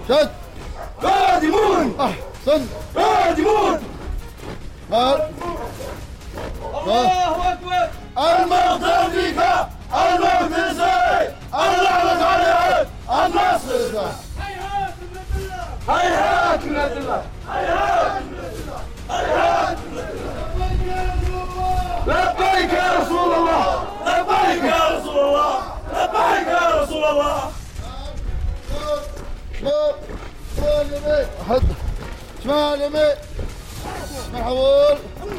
شد قادمون أحسن قادمون قال الله أكبر الموت فيك الموت ازاي اللعنة عليك النصر هيهات من الله هيهات من الله هيهات من الله هيهات من الله لبيك يا رسول الله لبيك يا رسول الله لبيك يا رسول الله شمال يمين حد شمال يمين مرحبا